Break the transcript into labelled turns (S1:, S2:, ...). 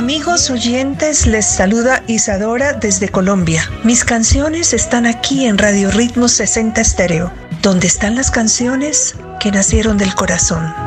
S1: Amigos oyentes, les saluda Isadora desde Colombia. Mis canciones están aquí en Radio Ritmo 60 Estéreo, donde están las canciones que nacieron del corazón.